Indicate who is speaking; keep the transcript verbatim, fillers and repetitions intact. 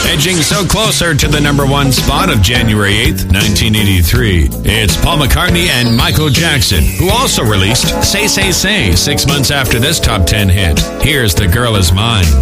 Speaker 1: Edging so closer to the number one spot of January eighth, nineteen eighty-three. It's Paul McCartney and Michael Jackson, who also released Say, Say, Say six months after this top ten hit. Here's The Girl Is Mine.